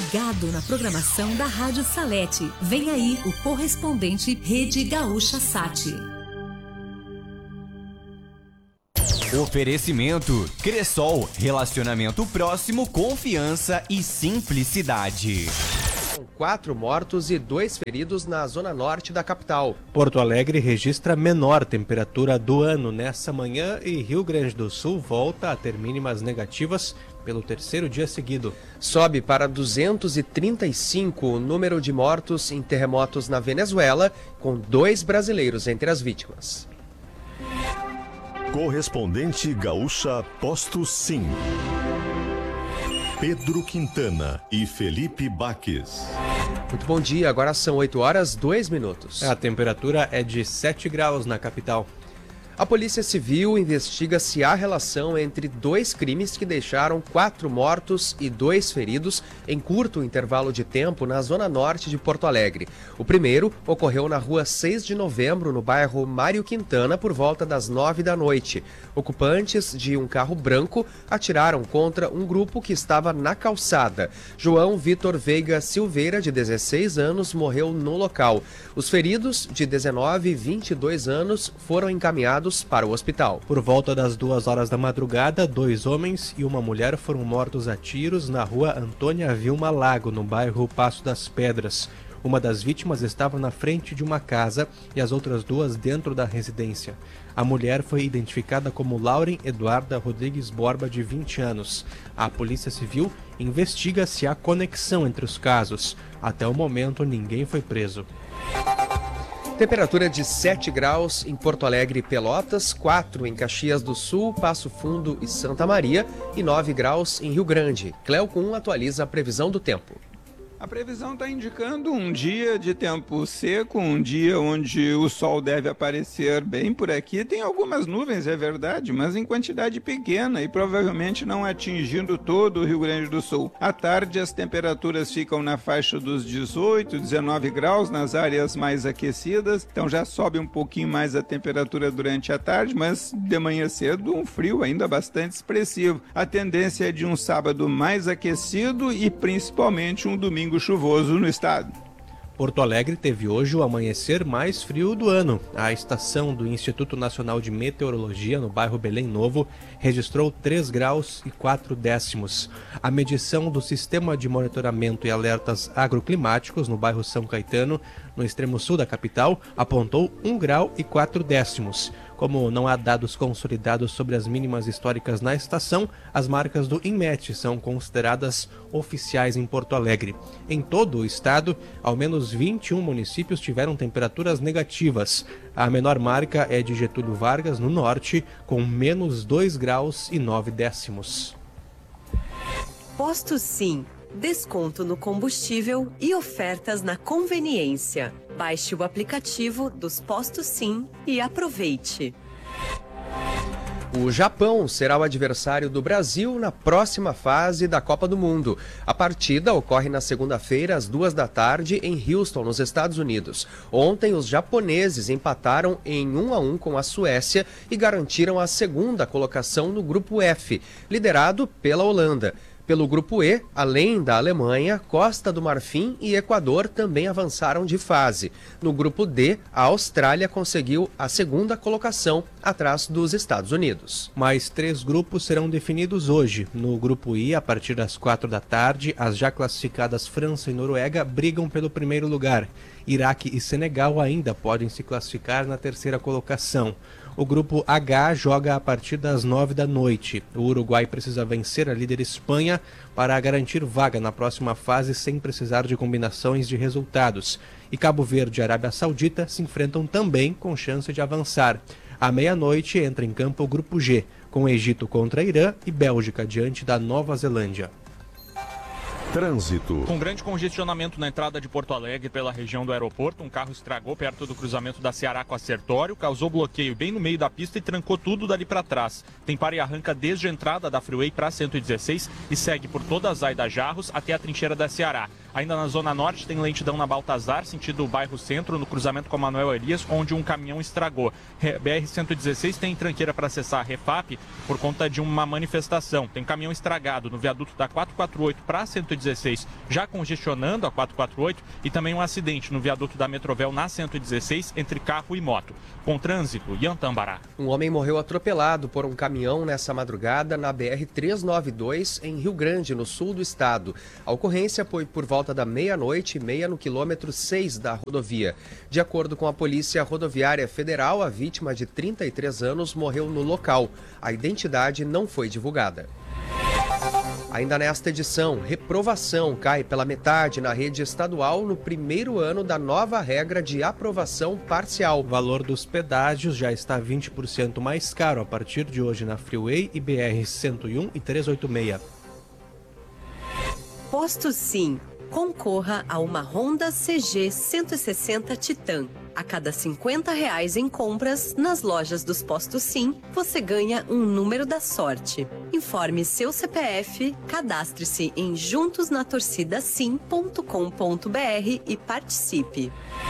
ligado na programação da Rádio Salete. Vem aí o correspondente Rede Gaúcha Sat. Oferecimento Cressol, relacionamento próximo, confiança e simplicidade. 4 mortos e 2 feridos na zona norte da capital. Porto Alegre registra menor temperatura do ano nessa manhã e Rio Grande do Sul volta a ter mínimas negativas pelo terceiro dia seguido. Sobe para 235 o número de mortos em terremotos na Venezuela, com 2 brasileiros entre as vítimas. Correspondente Gaúcha Posto Sim. Pedro Quintana e Felipe Baques. Muito bom dia, agora são 8 horas 2 minutos. A temperatura é de 7 graus na capital. A Polícia Civil investiga se há relação entre 2 crimes que deixaram 4 mortos e 2 feridos em curto intervalo de tempo na zona norte de Porto Alegre. O primeiro ocorreu na rua 6 de novembro, no bairro Mário Quintana, por volta das 9 da noite. Ocupantes de um carro branco atiraram contra um grupo que estava na calçada. João Vitor Veiga Silveira, de 16 anos, morreu no local. Os feridos, de 19 e 22 anos, foram encaminhados para o hospital. Por volta das 2 horas da madrugada, 2 homens e uma mulher foram mortos a tiros na rua Antônia Vilma Lago, no bairro Passo das Pedras. Uma das vítimas estava na frente de uma casa e as outras 2 dentro da residência. A mulher foi identificada como Lauren Eduarda Rodrigues Borba, de 20 anos. A Polícia Civil investiga se há conexão entre os casos. Até o momento, ninguém foi preso. Temperatura de 7 graus em Porto Alegre e Pelotas, 4 em Caxias do Sul, Passo Fundo e Santa Maria e 9 graus em Rio Grande. Cleocum atualiza a previsão do tempo. A previsão está indicando um dia de tempo seco, um dia onde o sol deve aparecer bem por aqui. Tem algumas nuvens, é verdade, mas em quantidade pequena e provavelmente não atingindo todo o Rio Grande do Sul. À tarde, as temperaturas ficam na faixa dos 18, 19 graus nas áreas mais aquecidas, então já sobe um pouquinho mais a temperatura durante a tarde, mas de manhã cedo um frio ainda bastante expressivo. A tendência é de um sábado mais aquecido e principalmente um domingo chuvoso no estado. Porto Alegre teve hoje o amanhecer mais frio do ano. A estação do Instituto Nacional de Meteorologia, no bairro Belém Novo, registrou 3 graus e 4 décimos. A medição do Sistema de Monitoramento e Alertas Agroclimáticos, no bairro São Caetano, no extremo sul da capital, apontou 1 grau e 4 décimos. Como não há dados consolidados sobre as mínimas históricas na estação, as marcas do INMET são consideradas oficiais em Porto Alegre. Em todo o estado, ao menos 21 municípios tiveram temperaturas negativas. A menor marca é de Getúlio Vargas, no norte, com menos 2 graus e 9 décimos. Posto Sim. Desconto no combustível e ofertas na conveniência. Baixe o aplicativo dos Postos Sim e aproveite. O Japão será o adversário do Brasil na próxima fase da Copa do Mundo. A partida ocorre na segunda-feira, às 2 da tarde, em Houston, nos Estados Unidos. Ontem, os japoneses empataram em 1-1 com a Suécia e garantiram a segunda colocação no Grupo F, liderado pela Holanda. Pelo Grupo E, além da Alemanha, Costa do Marfim e Equador também avançaram de fase. No Grupo D, a Austrália conseguiu a segunda colocação, atrás dos Estados Unidos. Mais 3 grupos serão definidos hoje. No Grupo I, a partir das 4 da tarde, as já classificadas França e Noruega brigam pelo primeiro lugar. Iraque e Senegal ainda podem se classificar na terceira colocação. O Grupo H joga a partir das 9 da noite. O Uruguai precisa vencer a líder Espanha para garantir vaga na próxima fase sem precisar de combinações de resultados. E Cabo Verde e Arábia Saudita se enfrentam também com chance de avançar. À meia-noite entra em campo o Grupo G, com Egito contra Irã e Bélgica diante da Nova Zelândia. Trânsito. Com grande congestionamento na entrada de Porto Alegre pela região do aeroporto, um carro estragou perto do cruzamento da Ceará com a Sertório, causou bloqueio bem no meio da pista e trancou tudo dali para trás. Tem para e arranca desde a entrada da Freeway para 116 e segue por toda a Zaida Jarros até a trincheira da Ceará. Ainda na Zona Norte tem lentidão na Baltazar, sentido bairro Centro, no cruzamento com a Manuel Elias, onde um caminhão estragou. BR-116 tem tranqueira para acessar a Refap por conta de uma manifestação. Tem caminhão estragado no viaduto da 448 para 116 116 já congestionando a 448 e também um acidente no viaduto da Metrovel na 116 entre carro e moto. Com trânsito, Ian Tambará. Um homem morreu atropelado por um caminhão nessa madrugada na BR-392 em Rio Grande, no sul do estado. A ocorrência foi por volta da 00:30 no quilômetro 6 da rodovia. De acordo com a Polícia Rodoviária Federal, a vítima de 33 anos morreu no local. A identidade não foi divulgada. Ainda nesta edição, reprovação cai pela metade na rede estadual no primeiro ano da nova regra de aprovação parcial. O valor dos pedágios já está 20% mais caro a partir de hoje na Freeway e BR-101 e 386. Posto Sim. Concorra a uma Honda CG 160 Titan. A cada R$50 em compras nas lojas dos Postos Sim, você ganha um número da sorte. Informe seu CPF, cadastre-se em juntosnatorcidasim.com.br e participe.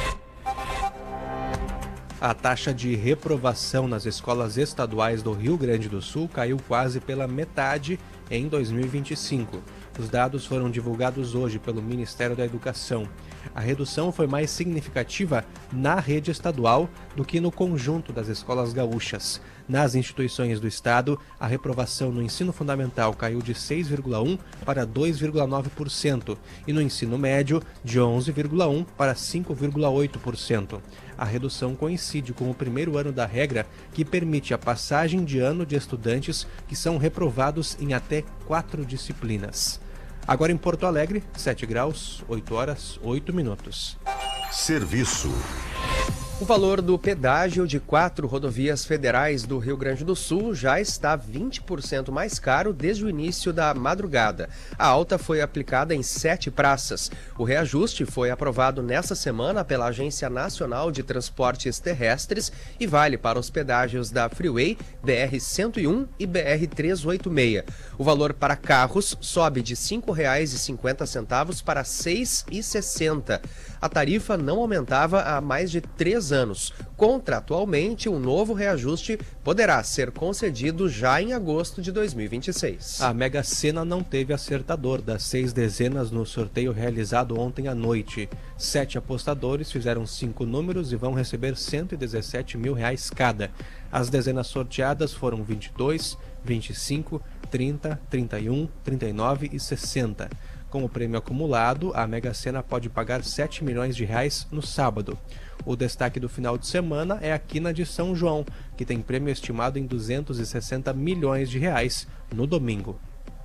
A taxa de reprovação nas escolas estaduais do Rio Grande do Sul caiu quase pela metade em 2025. Os dados foram divulgados hoje pelo Ministério da Educação. A redução foi mais significativa na rede estadual do que no conjunto das escolas gaúchas. Nas instituições do estado, a reprovação no ensino fundamental caiu de 6,1% para 2,9% e no ensino médio de 11,1% para 5,8%. A redução coincide com o primeiro ano da regra, que permite a passagem de ano de estudantes que são reprovados em até 4 disciplinas. Agora em Porto Alegre, 7 graus, 8 horas, 8 minutos. Serviço. O valor do pedágio de 4 rodovias federais do Rio Grande do Sul já está 20% mais caro desde o início da madrugada. A alta foi aplicada em 7 praças. O reajuste foi aprovado nesta semana pela Agência Nacional de Transportes Terrestres e vale para os pedágios da Freeway, BR-101 e BR-386. O valor para carros sobe de R$ 5,50 para R$ 6,60. A tarifa não aumentava há mais de 3 anos. Contratualmente, um novo reajuste poderá ser concedido já em agosto de 2026. A Mega Sena não teve acertador das 6 dezenas no sorteio realizado ontem à noite. 7 apostadores fizeram 5 números e vão receber R$ 117 mil cada. As dezenas sorteadas foram 22, 25, 30, 31, 39 e 60. Com o prêmio acumulado, a Mega Sena pode pagar R$ 7 milhões no sábado. O destaque do final de semana é a Quina de São João, que tem prêmio estimado em R$ 260 milhões no domingo.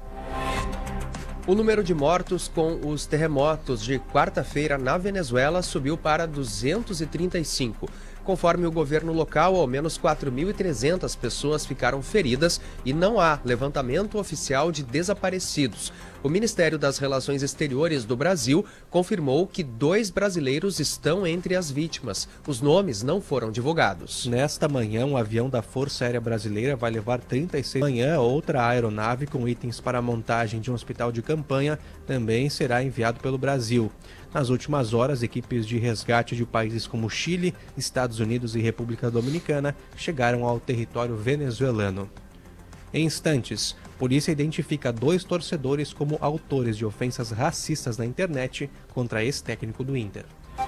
O número de mortos com os terremotos de quarta-feira na Venezuela subiu para 235. Conforme o governo local, ao menos 4.300 pessoas ficaram feridas e não há levantamento oficial de desaparecidos. O Ministério das Relações Exteriores do Brasil confirmou que 2 brasileiros estão entre as vítimas. Os nomes não foram divulgados. Nesta manhã, um avião da Força Aérea Brasileira vai levar 36. Amanhã, outra aeronave com itens para a montagem de um hospital de campanha também será enviado pelo Brasil. Nas últimas horas, equipes de resgate de países como Chile, Estados Unidos e República Dominicana chegaram ao território venezuelano. Em instantes, polícia identifica 2 torcedores como autores de ofensas racistas na internet contra ex-técnico do Inter.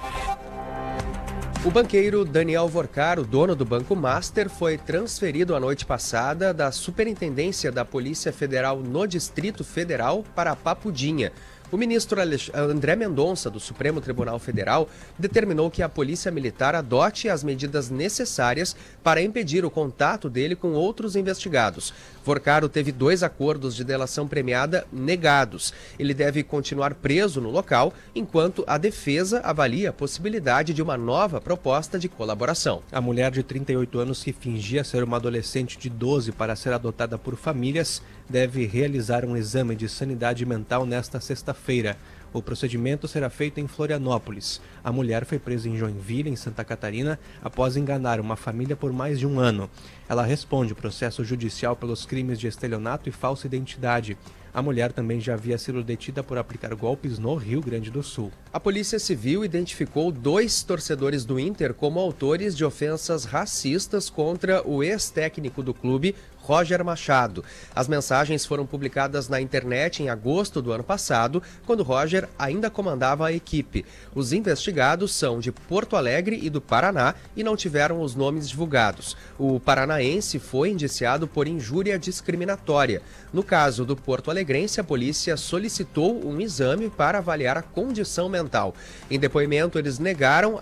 O banqueiro Daniel Vorcaro, dono do Banco Master, foi transferido a noite passada da Superintendência da Polícia Federal no Distrito Federal para Papudinha. O ministro André Mendonça, do Supremo Tribunal Federal, determinou que a Polícia Militar adote as medidas necessárias para impedir o contato dele com outros investigados. Vorcaro teve 2 acordos de delação premiada negados. Ele deve continuar preso no local, enquanto a defesa avalia a possibilidade de uma nova proposta de colaboração. A mulher de 38 anos que fingia ser uma adolescente de 12 para ser adotada por famílias deve realizar um exame de sanidade mental nesta sexta-feira. O procedimento será feito em Florianópolis. A mulher foi presa em Joinville, em Santa Catarina, após enganar uma família por mais de 1 ano. Ela responde o processo judicial pelos crimes de estelionato e falsa identidade. A mulher também já havia sido detida por aplicar golpes no Rio Grande do Sul. A Polícia Civil identificou 2 torcedores do Inter como autores de ofensas racistas contra o ex-técnico do clube, Roger Machado. As mensagens foram publicadas na internet em agosto do ano passado, quando Roger ainda comandava a equipe. Os investigados são de Porto Alegre e do Paraná e não tiveram os nomes divulgados. O paranaense foi indiciado por injúria discriminatória. No caso do porto-alegrense, a polícia solicitou um exame para avaliar a condição mental. Em depoimento, eles negaram